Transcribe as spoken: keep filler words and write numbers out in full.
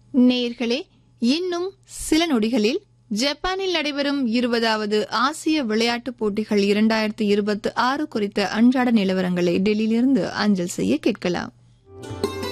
நேயர்களே, இன்னும் சில நொடிகளில் ஜப்பானில் நடைபெறும் இருபதாவது ஆசிய விளையாட்டுப் போட்டிகள் இரண்டாயிரத்து இருபத்தி ஆறு குறித்த அன்றாட நிலவரங்களை டெல்லியிலிருந்து அஞ்சல் செய்ய கேட்கலாம்.